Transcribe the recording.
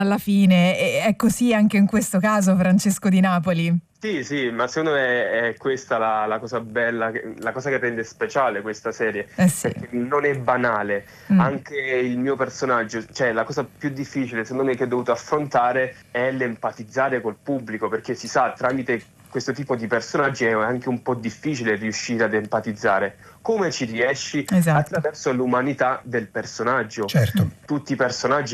alla fine, e è così anche in questo caso, Francesco Di Napoli. Sì, ma secondo me è questa la cosa bella, la cosa che rende speciale questa serie, Eh sì. perché non è banale. Mm. Anche il mio personaggio, cioè la cosa più difficile secondo me che ho dovuto affrontare è l'empatizzare col pubblico, perché si sa, tramite questo tipo di personaggi è anche un po' difficile riuscire ad empatizzare. Come ci riesci? Esatto. Attraverso l'umanità del personaggio. Certo. Tutti i personaggi